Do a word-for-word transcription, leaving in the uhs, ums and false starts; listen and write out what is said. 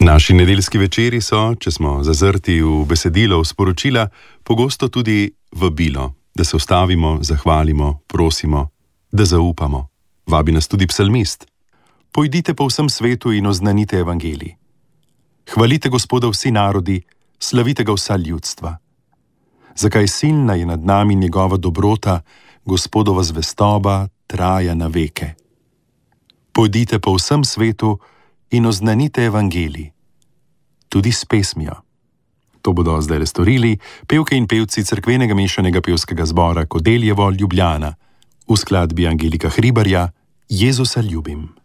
Naši nedeljski večeri so, če smo zazrti v besedilo, v sporočila, pogosto tudi vabilo, da se ustavimo, zahvalimo, prosimo, da zaupamo. Vabi nas tudi psalmist. Pojdite po vsem svetu in oznanite evangelij. Hvalite Gospoda vsi narodi, slavite ga vsa ljudstva. Zakaj silna je nad nami njegova dobrota, Gospodova zvestoba traja na veke. Pojdite po vsem svetu in oznanite evangelij, tudi s pesmijo. To bodo zdaj storili pevke in pevci cerkvenega mešanega pevskega zbora Kodeljevo Ljubljana v skladbi Angelika Hribarja Jezusa ljubim.